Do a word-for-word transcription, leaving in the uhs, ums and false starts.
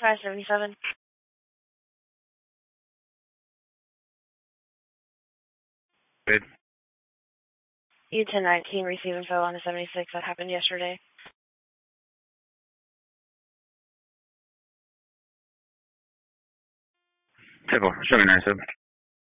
five seventy-seven. Good. U ten nineteen, receive info on the seventy-six that happened yesterday. Typical, seven nine seven.